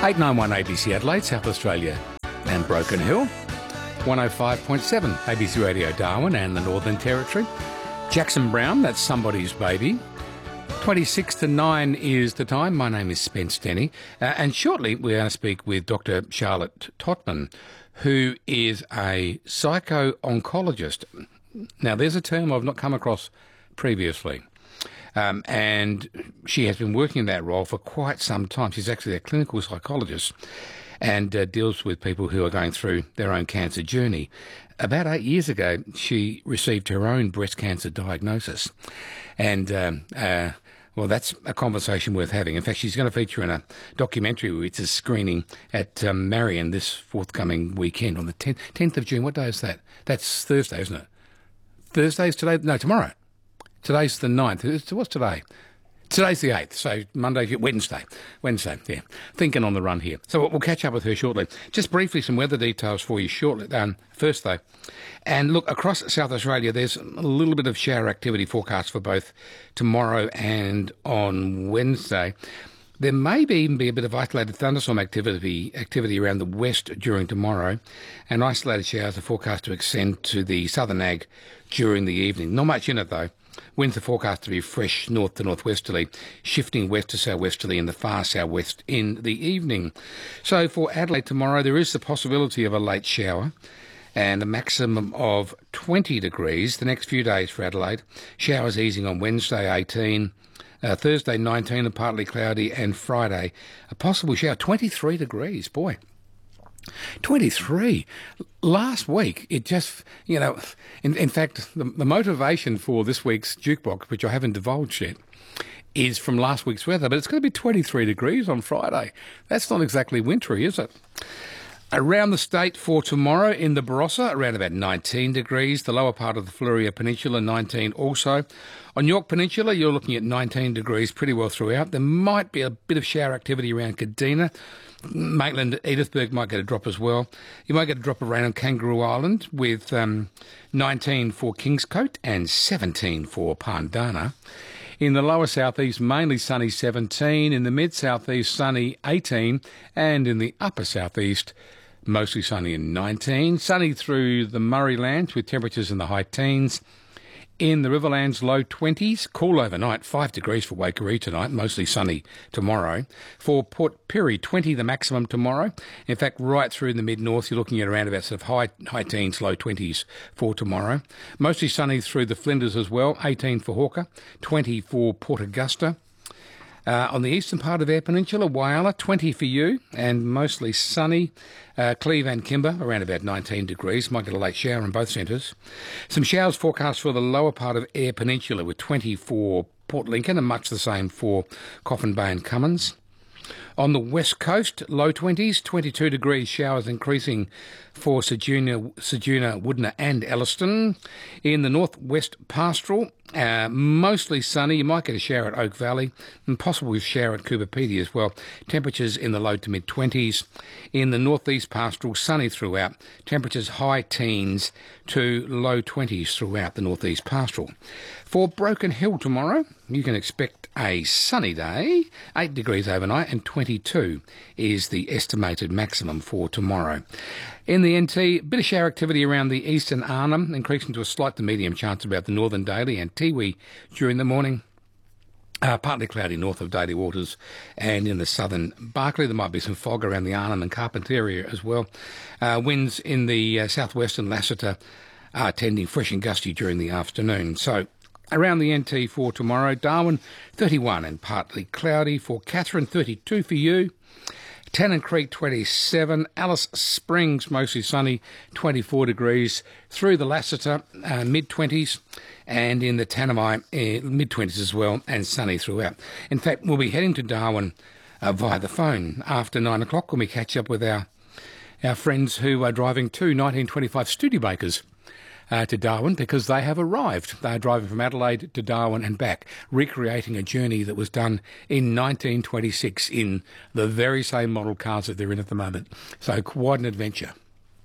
891 ABC Adelaide, South Australia and Broken Hill. 105.7 ABC Radio Darwin and the Northern Territory. Jackson Brown, that's Somebody's Baby. 26 to 9 is the time. My name is Spence Denny. And shortly we're going to speak with Dr. Charlotte Totman, who is a psycho-oncologist. Now, there's a term I've not come across previously. And she has been working in that role for quite some time. She's actually a clinical psychologist and deals with people who are going through their own cancer journey. About 8 years ago, she received her own breast cancer diagnosis. And, well, that's a conversation worth having. In fact, she's going to feature in a documentary which is screening at Marion this forthcoming weekend on the 10th of June. What day is that? That's Thursday, isn't it? Thursday's today? No, tomorrow. Today's the 9th. What's today? Today's the 8th, so Monday, Wednesday, yeah. Thinking on the run here. So we'll catch up with her shortly. Just briefly, some weather details for you shortly, first though. And look, across South Australia, there's a little bit of shower activity forecast for both tomorrow and on Wednesday. There may even be a bit of isolated thunderstorm activity around the west during tomorrow, and isolated showers are forecast to extend to the southern ag during the evening. Not much in it, though. Winds are forecast to be fresh north to northwesterly, shifting west to southwesterly in the far southwest in the evening. So for Adelaide tomorrow, there is the possibility of a late shower and a maximum of 20 degrees the next few days for Adelaide. Showers easing on Wednesday, 18, Thursday, 19 and partly cloudy, and Friday, a possible shower, 23 degrees, boy. 23. Last week, it just, in fact, the motivation for this week's jukebox, which I haven't divulged yet, is from last week's weather, but it's going to be 23 degrees on Friday. That's not exactly wintry, is it? Around the state for tomorrow in the Barossa, around about 19 degrees. The lower part of the Fleurieu Peninsula, 19 also. On York Peninsula, you're looking at 19 degrees pretty well throughout. There might be a bit of shower activity around Kadina. Maitland, Edithburgh might get a drop as well. You might get a drop of rain on Kangaroo Island with 19 for Kingscote and 17 for Pandana. In the lower southeast, mainly sunny, 17. In the mid-southeast, sunny, 18. And in the upper southeast, mostly sunny and 19. Sunny through the Murray Lands with temperatures in the high teens. In the Riverlands, low 20s. Cool overnight, 5 degrees for Waikerie tonight, mostly sunny tomorrow. For Port Pirie, 20 the maximum tomorrow. In fact, right through the mid-north, you're looking at around about sort of high teens, low 20s for tomorrow. Mostly sunny through the Flinders as well, 18 for Hawker, 20 for Port Augusta. On the eastern part of Eyre Peninsula, Whyalla, 20 for you, and mostly sunny. Cleve and Kimber, around about 19 degrees. Might get a late shower in both centres. Some showers forecast for the lower part of Eyre Peninsula with 20 for Port Lincoln and much the same for Coffin Bay and Cummins. On the west coast, low 20s, 22 degrees, showers increasing for Ceduna, Woodner and Elliston. In the northwest pastoral, mostly sunny. You might get a shower at Oak Valley and possibly a shower at Coober Pedy as well. Temperatures in the low to mid-20s. In the northeast pastoral, sunny throughout. Temperatures high teens to low 20s throughout the northeast pastoral. For Broken Hill tomorrow, you can expect a sunny day, 8 degrees overnight, and 22 is the estimated maximum for tomorrow. In the NT, bit of shower activity around the eastern Arnhem, increasing to a slight to medium chance about the northern Daly and Tiwi during the morning. Partly cloudy north of Daly Waters, and in the southern Barkly there might be some fog around the Arnhem and Carpentaria as well. Winds in the southwest and Lassiter are tending fresh and gusty during the afternoon. So around the NT for tomorrow, Darwin 31 and partly cloudy. For Katherine, 32 for you. Tennant Creek 27, Alice Springs mostly sunny, 24 degrees. Through the Lassiter, mid-20s, and in the Tanami, mid-20s as well, and sunny throughout. In fact, we'll be heading to Darwin via the phone after 9 o'clock when we catch up with our friends who are driving two 1925 Studebakers to Darwin, because they have arrived. They are driving from Adelaide to Darwin and back, recreating a journey that was done in 1926 in the very same model cars that they're in at the moment. So quite an adventure.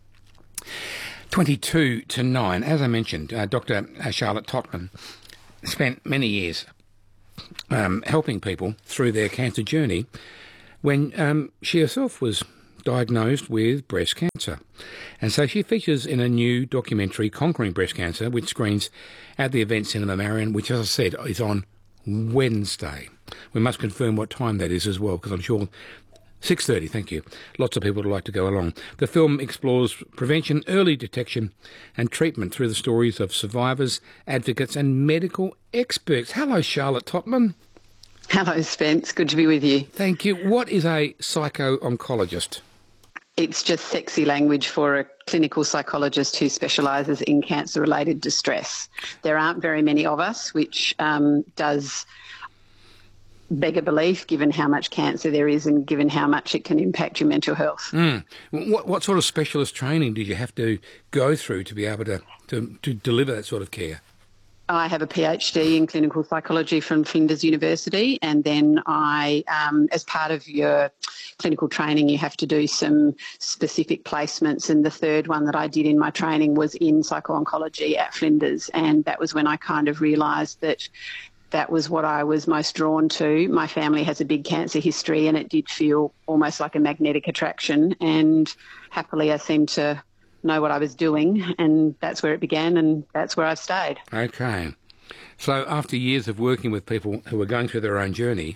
22 to 9. As I mentioned, Dr. Charlotte Totman spent many years helping people through their cancer journey when she herself was diagnosed with breast cancer. And so she features in a new documentary, Conquering Breast Cancer, which screens at the Event Cinema Marion, which, as I said, is on Wednesday. We must confirm what time that is as well, because I'm sure 6:30, thank you. Lots of people would like to go along. The film explores prevention, early detection and treatment through the stories of survivors, advocates and medical experts. Hello, Charlotte Totman. Hello, Spence. Good to be with you. Thank you. What is a psycho-oncologist? It's just sexy language for a clinical psychologist who specialises in cancer-related distress. There aren't very many of us, which does beg a belief given how much cancer there is and given how much it can impact your mental health. What sort of specialist training did you have to go through to be able to deliver that sort of care? I have a PhD in clinical psychology from Flinders University, and then I, as part of your clinical training, you have to do some specific placements, and the third one that I did in my training was in psycho-oncology at Flinders, and that was when I kind of realised that was what I was most drawn to. My family has a big cancer history, and it did feel almost like a magnetic attraction, and happily I seemed to know what I was doing, and that's where it began, and that's where I've stayed. Okay. So after years of working with people who were going through their own journey,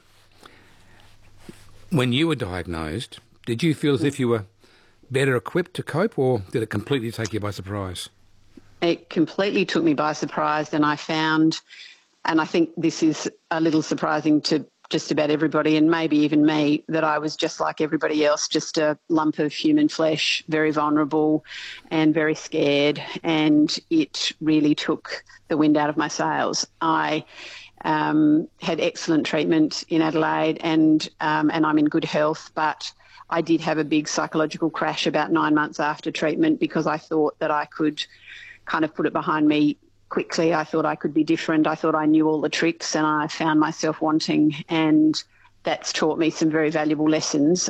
when you were diagnosed, did you feel as if you were better equipped to cope, or did it completely take you by surprise? It completely took me by surprise, and I found, and I think this is a little surprising to just about everybody, and maybe even me, that I was just like everybody else, just a lump of human flesh, very vulnerable and very scared, and it really took the wind out of my sails. I had excellent treatment in Adelaide, and I'm in good health, but I did have a big psychological crash about 9 months after treatment because I thought that I could kind of put it behind me quickly. I thought I could be different. I thought I knew all the tricks, and I found myself wanting, and that's taught me some very valuable lessons.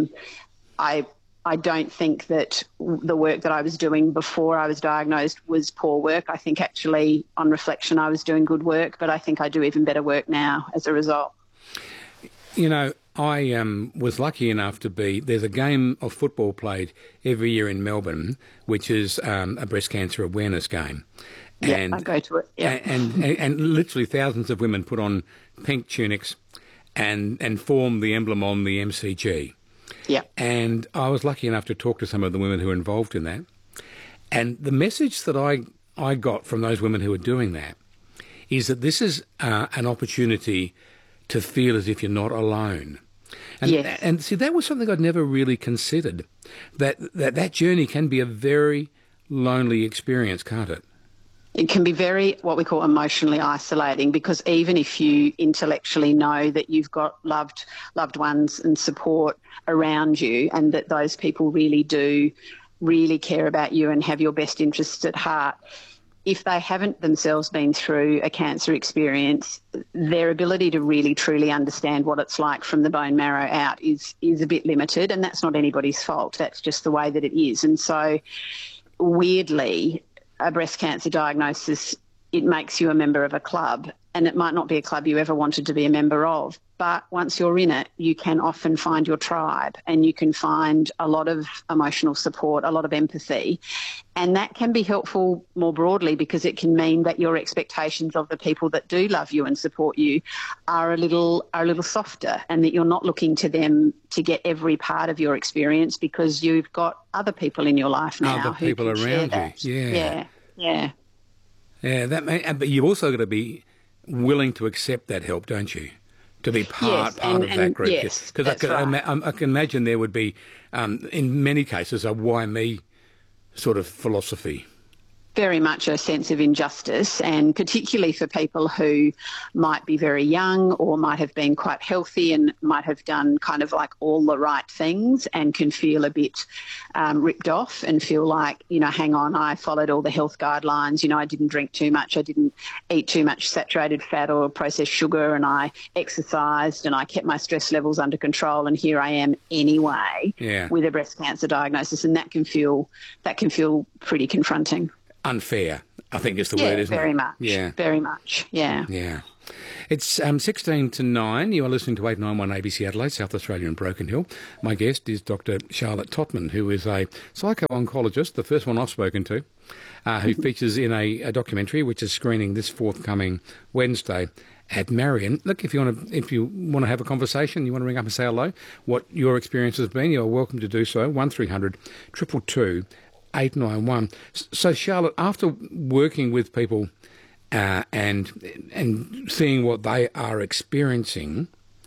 I don't think that the work that I was doing before I was diagnosed was poor work. I think actually, on reflection, I was doing good work, but I think I do even better work now as a result. You know, I was lucky enough to be, there's a game of football played every year in Melbourne, which is a breast cancer awareness game. Yeah, I go to it. Yeah. And literally thousands of women put on pink tunics and form the emblem on the MCG. Yeah. And I was lucky enough to talk to some of the women who were involved in that. And the message that I got from those women who were doing that is that this is an opportunity to feel as if you're not alone. And, yes. And see, that was something I'd never really considered, that journey can be a very lonely experience, can't it? It can be very, what we call, emotionally isolating, because even if you intellectually know that you've got loved ones and support around you, and that those people really do care about you and have your best interests at heart, if they haven't themselves been through a cancer experience, their ability to really truly understand what it's like from the bone marrow out is a bit limited, and that's not anybody's fault. That's just the way that it is. And so, weirdly, a breast cancer diagnosis, it makes you a member of a club, and it might not be a club you ever wanted to be a member of, but once you're in it, you can often find your tribe, and you can find a lot of emotional support, a lot of empathy, and that can be helpful more broadly, because it can mean that your expectations of the people that do love you and support you are a little softer, and that you're not looking to them to get every part of your experience, because you've got other people in your life now. Other people around you. Yeah. But you've also got to be willing to accept that help, don't you? To be part of that group. Yes, because I can imagine there would be, in many cases, a why me sort of philosophy. Very much a sense of injustice, and particularly for people who might be very young or might have been quite healthy and might have done kind of like all the right things, and can feel a bit ripped off and feel like, hang on, I followed all the health guidelines, I didn't drink too much, I didn't eat too much saturated fat or processed sugar, and I exercised and I kept my stress levels under control, and here I am anyway with a breast cancer diagnosis, and that can feel pretty confronting. Unfair, I think is the word, isn't it? Very much. Yeah, very much. Yeah. Yeah. It's 16 to 9. You are listening to 891 ABC Adelaide, South Australia and Broken Hill. My guest is Dr. Charlotte Totman, who is a psycho-oncologist, the first one I've spoken to, who features in a documentary which is screening this forthcoming Wednesday at Marion. Look, if you want to have a conversation, you want to ring up and say hello, what your experience has been, you're welcome to do so. 1300 222 891. So, Charlotte, after working with people and seeing what they are experiencing,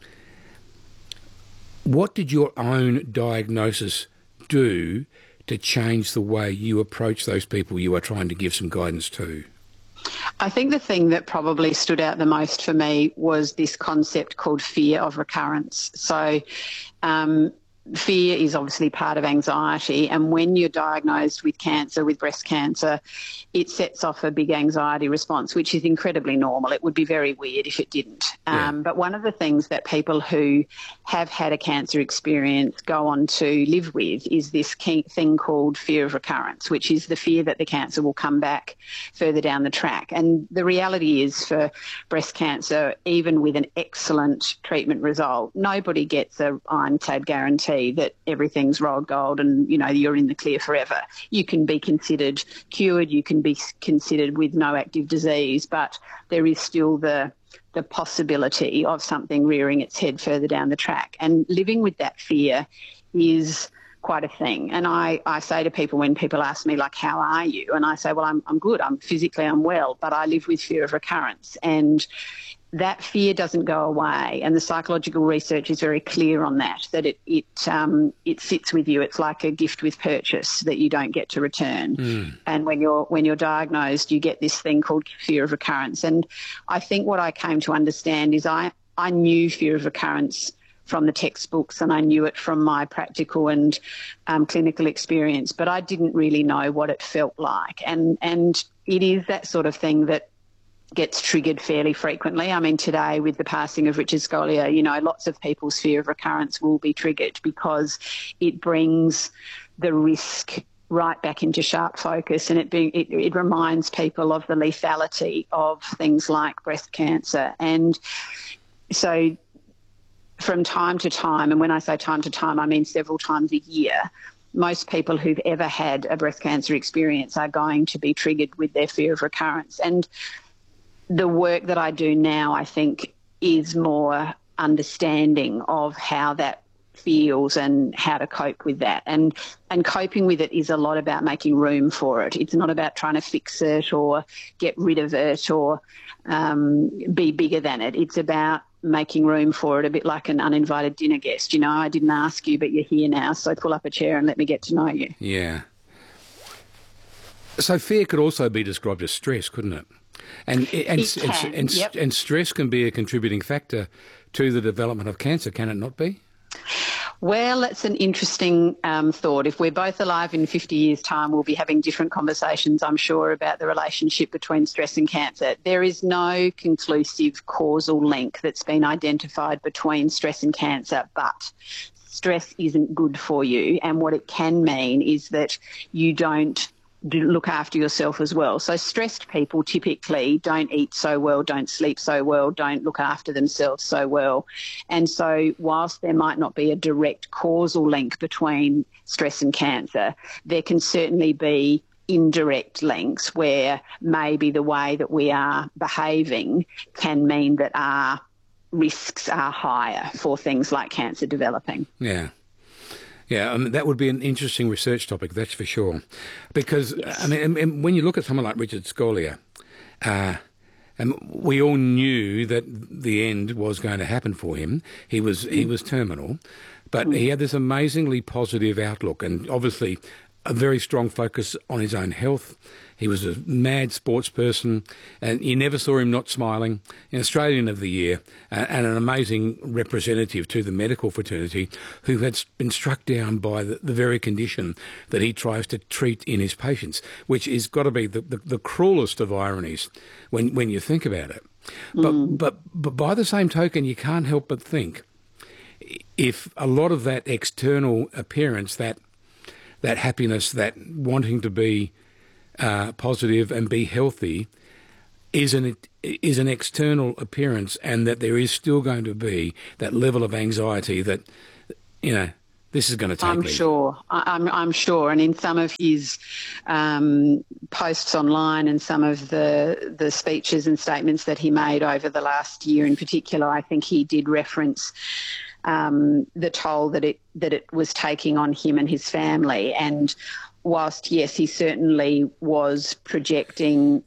what did your own diagnosis do to change the way you approach those people you are trying to give some guidance to? I think the thing that probably stood out the most for me was this concept called fear of recurrence. So fear is obviously part of anxiety, and when you're diagnosed with cancer, with breast cancer, it sets off a big anxiety response, which is incredibly normal. It would be very weird if it didn't. Yeah. But one of the things that people who have had a cancer experience go on to live with is this thing called fear of recurrence, which is the fear that the cancer will come back further down the track. And the reality is, for breast cancer, even with an excellent treatment result, nobody gets a ironclad guarantee that everything's rolled gold and, you know, you're in the clear forever. You can be considered cured, you can be considered with no active disease, but there is still the possibility of something rearing its head further down the track. And living with that fear is quite a thing. And I say to people, when people ask me, like, how are you? And I say, well, I'm good. I'm physically unwell, but I live with fear of recurrence. And that fear doesn't go away, and the psychological research is very clear on that it sits with you. It's like a gift with purchase that you don't get to return. And when you're diagnosed, you get this thing called fear of recurrence. And I think what I came to understand is I knew fear of recurrence from the textbooks, and I knew it from my practical and clinical experience, but I didn't really know what it felt like. And it is that sort of thing that gets triggered fairly frequently. I mean, today with the passing of Richard Scolia, you know, lots of people's fear of recurrence will be triggered because it brings the risk right back into sharp focus, and it reminds people of the lethality of things like breast cancer. And so from time to time, and when I say time to time, I mean several times a year, most people who've ever had a breast cancer experience are going to be triggered with their fear of recurrence. And the work that I do now, I think, is more understanding of how that feels and how to cope with that. And coping with it is a lot about making room for it. It's not about trying to fix it or get rid of it or be bigger than it. It's about making room for it, a bit like an uninvited dinner guest. You know, I didn't ask you, but you're here now, so pull up a chair and let me get to know you. Yeah. So fear could also be described as stress, couldn't it? And stress can be a contributing factor to the development of cancer, can it not be? Well, that's an interesting thought. If we're both alive in 50 years' time, we'll be having different conversations, I'm sure, about the relationship between stress and cancer. There is no conclusive causal link that's been identified between stress and cancer, but stress isn't good for you. And what it can mean is that you don't look after yourself as well. So stressed people typically don't eat so well, don't sleep so well, don't look after themselves so well. And so whilst there might not be a direct causal link between stress and cancer, there can certainly be indirect links where maybe the way that we are behaving can mean that our risks are higher for things like cancer developing. Yeah. Yeah, that would be an interesting research topic, that's for sure. Because, yes. I mean, when you look at someone like Richard Scolia, and we all knew that the end was going to happen for him. He was terminal, but he had this amazingly positive outlook and obviously a very strong focus on his own health. He was a mad sports person, and you never saw him not smiling. An Australian of the Year, and an amazing representative to the medical fraternity who had been struck down by the very condition that he tries to treat in his patients, which has got to be the cruelest of ironies when you think about it. But by the same token, you can't help but think if a lot of that external appearance, that happiness, that wanting to be positive and be healthy, is an external appearance, and that there is still going to be that level of anxiety that, this is going to take I'm me. sure. I'm sure. And in some of his posts online and some of the speeches and statements that he made over the last year in particular, I think he did reference the toll that it was taking on him and his family. And whilst, yes, he certainly was projecting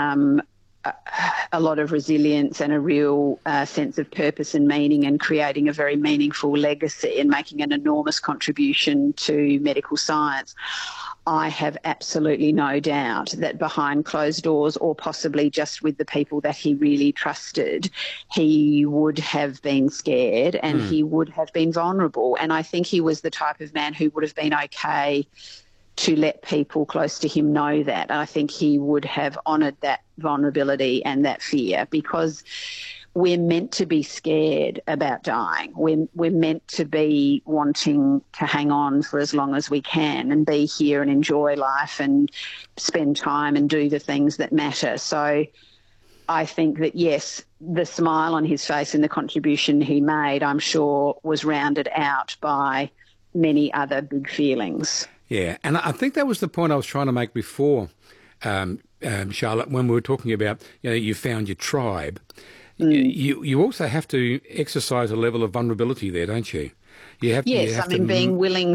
a lot of resilience and a real sense of purpose and meaning, and creating a very meaningful legacy and making an enormous contribution to medical science, I have absolutely no doubt that behind closed doors, or possibly just with the people that he really trusted, he would have been scared and he would have been vulnerable. And I think he was the type of man who would have been okay to let people close to him know that. I think he would have honoured that vulnerability and that fear, because we're meant to be scared about dying. We're meant to be wanting to hang on for as long as we can and be here and enjoy life and spend time and do the things that matter. So I think that, yes, the smile on his face and the contribution he made, I'm sure, was rounded out by many other big feelings. Yeah, and I think that was the point I was trying to make before, Charlotte, when we were talking about, you found your tribe. You also have to exercise a level of vulnerability there, don't you? Being willing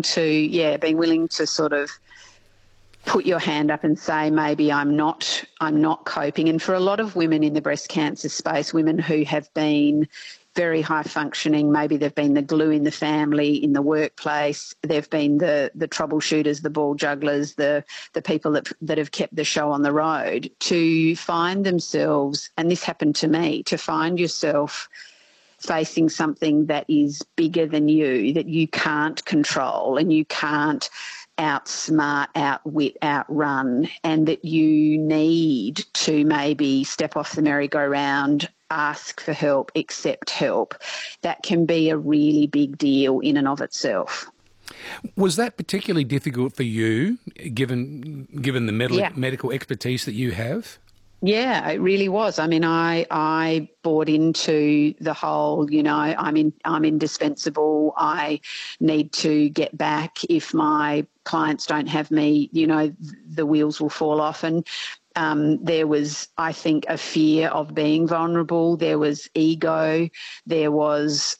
to sort of put your hand up and say, maybe I'm not coping. And for a lot of women in the breast cancer space, women who have been very high functioning, maybe they've been the glue in the family, in the workplace, they've been the troubleshooters, the ball jugglers, the people that have kept the show on the road, to find themselves, and this happened to me, to find yourself facing something that is bigger than you, that you can't control and you can't outsmart, outwit, outrun, and that you need to maybe step off the merry-go-round, ask for help, accept help. That can be a really big deal in and of itself. Was that particularly difficult for you, given the medical expertise that you have? Yeah, it really was. I mean, I bought into the whole, I'm indispensable. I need to get back. If my clients don't have me, the wheels will fall off. And there was, I think, a fear of being vulnerable. There was ego. There was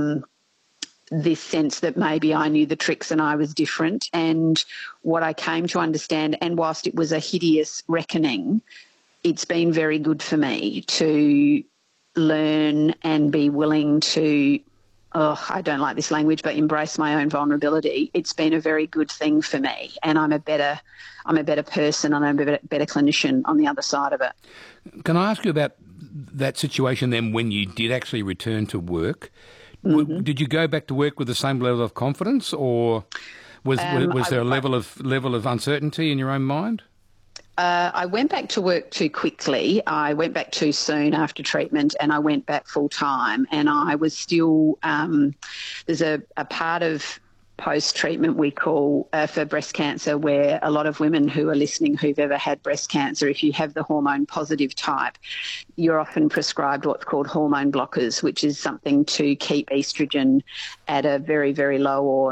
this sense that maybe I knew the tricks and I was different. And what I came to understand, and whilst it was a hideous reckoning, it's been very good for me to learn and be willing to, I don't like this language, but embrace my own vulnerability. It's been a very good thing for me, and I'm a better person and I'm a better clinician on the other side of it. Can I ask you about that situation then, when you did actually return to work? Mm-hmm. Did you go back to work with the same level of confidence, or was there a level of uncertainty in your own mind? I went back to work too quickly. I went back too soon after treatment, and I went back full time. And I was still there's a part of post-treatment we call for breast cancer, where a lot of women who are listening who've ever had breast cancer, if you have the hormone positive type, you're often prescribed what's called hormone blockers, which is something to keep estrogen at a very, very low or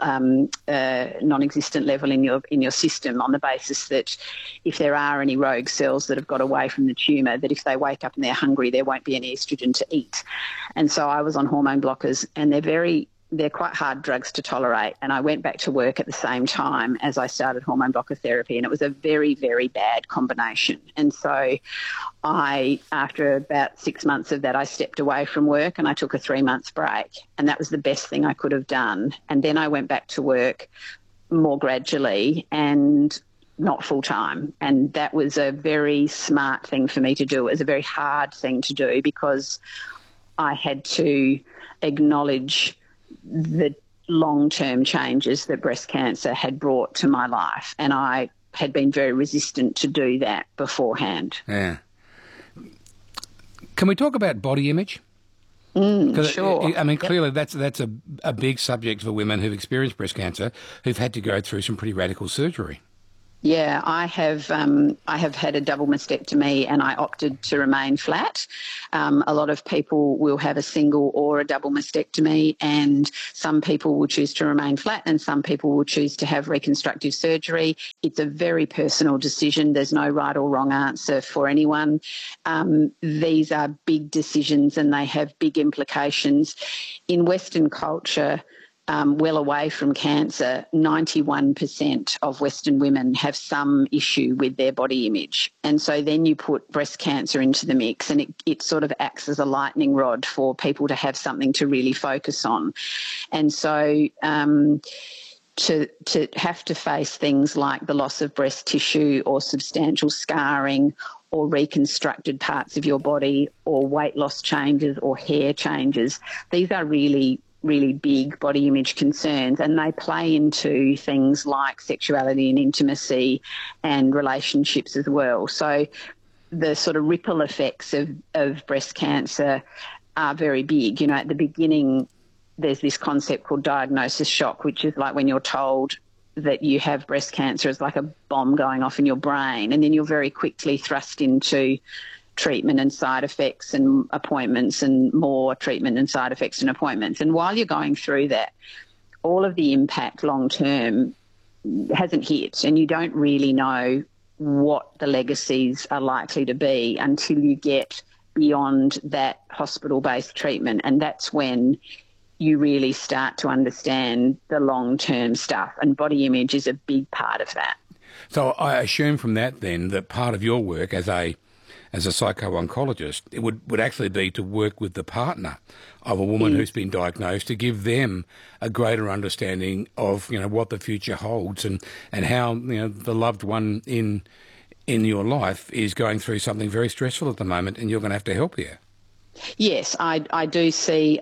non-existent level in your system, on the basis that if there are any rogue cells that have got away from the tumour, that if they wake up and they're hungry, there won't be any estrogen to eat. And so I was on hormone blockers, and they're quite hard drugs to tolerate. And I went back to work at the same time as I started hormone blocker therapy, and it was a very, very bad combination. And so after about 6 months of that, I stepped away from work and I took a 3-month break, and that was the best thing I could have done. And then I went back to work more gradually and not full time. And that was a very smart thing for me to do. It was a very hard thing to do, because I had to acknowledge the long-term changes that breast cancer had brought to my life, and I had been very resistant to do that beforehand. Yeah. Can we talk about body image? Sure. Clearly that's a big subject for women who've experienced breast cancer, who've had to go through some pretty radical surgery. Yeah, I have had a double mastectomy and I opted to remain flat. A lot of people will have a single or a double mastectomy, and some people will choose to remain flat and some people will choose to have reconstructive surgery. It's a very personal decision. There's no right or wrong answer for anyone. These are big decisions and they have big implications. In Western culture, well away from cancer, 91% of Western women have some issue with their body image. And so then you put breast cancer into the mix and it sort of acts as a lightning rod for people to have something to really focus on. And so to have to face things like the loss of breast tissue or substantial scarring or reconstructed parts of your body or weight loss changes or hair changes, these are really big body image concerns, and they play into things like sexuality and intimacy and relationships as well. So the sort of ripple effects of breast cancer are very big. You know, at the beginning, there's this concept called diagnosis shock, which is like when you're told that you have breast cancer, it's like a bomb going off in your brain, and then you're very quickly thrust into treatment and side effects and appointments and more treatment and side effects and appointments. And while you're going through that, all of the impact long term hasn't hit, and you don't really know what the legacies are likely to be until you get beyond that hospital-based treatment. And that's when you really start to understand the long-term stuff, and body image is a big part of that. So I assume from that then that part of your work as a psycho-oncologist, it would actually be to work with the partner of a woman who's been diagnosed to give them a greater understanding of, you know, what the future holds and how, you know, the loved one in your life is going through something very stressful at the moment, and you're going to have to help here. Yes, I do see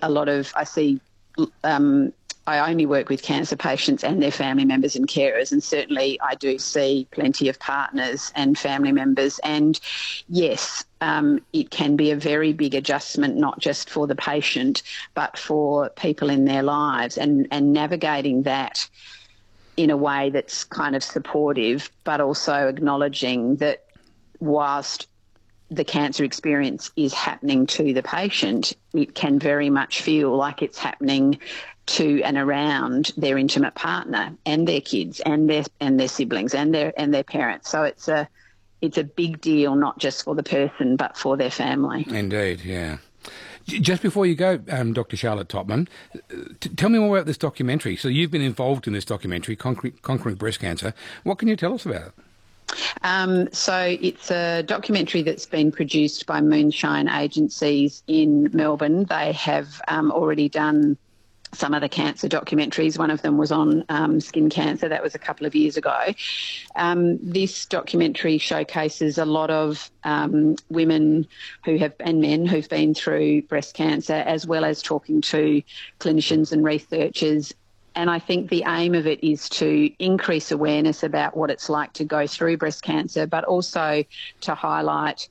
I only work with cancer patients and their family members and carers, and certainly I do see plenty of partners and family members. And yes, it can be a very big adjustment, not just for the patient, but for people in their lives, and navigating that in a way that's kind of supportive, but also acknowledging that whilst the cancer experience is happening to the patient, it can very much feel like it's happening to and around their intimate partner and their kids and their siblings and their parents. So it's a big deal, not just for the person but for their family. Indeed, yeah. Just before you go, Dr. Charlotte Topman, tell me more about this documentary. So you've been involved in this documentary, Conquering Breast Cancer. What can you tell us about it? So it's a documentary that's been produced by Moonshine Agencies in Melbourne. They have already done some other cancer documentaries. One of them was on skin cancer. That was a couple of years ago. This documentary showcases a lot of women and men who've been through breast cancer, as well as talking to clinicians and researchers. And I think the aim of it is to increase awareness about what it's like to go through breast cancer, but also to highlight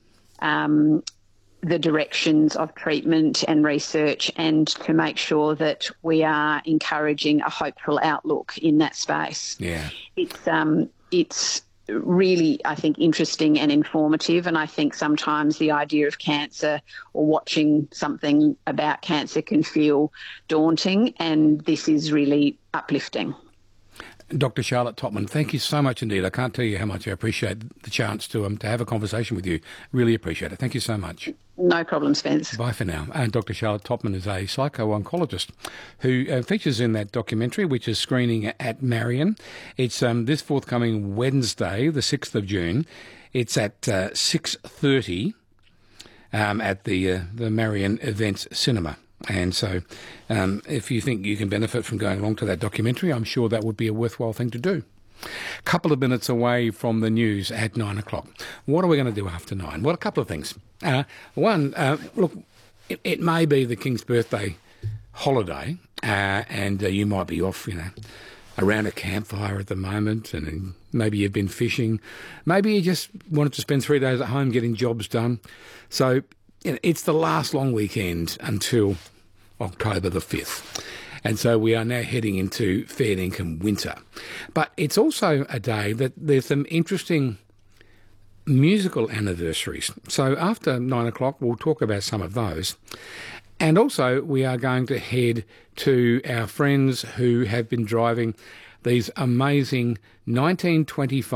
the directions of treatment and research, and to make sure that we are encouraging a hopeful outlook in that space. Yeah. It's really, I think, interesting and informative, and I think sometimes the idea of cancer or watching something about cancer can feel daunting, and this is really uplifting. Dr. Charlotte Topman, thank you so much indeed. I can't tell you how much I appreciate the chance to have a conversation with you. Really appreciate it. Thank you so much. No problem, Spence. Bye for now. And Dr. Charlotte Topman is a psycho-oncologist who features in that documentary, which is screening at Marion. It's this forthcoming Wednesday, the 6th of June. It's at 6:30 at the Marion Events Cinema. And so if you think you can benefit from going along to that documentary, I'm sure that would be a worthwhile thing to do. Couple of minutes away from the news at 9 o'clock. What are we going to do after 9? Well, a couple of things. One, look, it may be the King's birthday holiday, and you might be off, around a campfire at the moment, and maybe you've been fishing. Maybe you just wanted to spend 3 days at home getting jobs done. So it's the last long weekend until October the 5th. And so we are now heading into fair income winter. But it's also a day that there's some interesting musical anniversaries. So after 9 o'clock, we'll talk about some of those. And also, we are going to head to our friends who have been driving these amazing 1925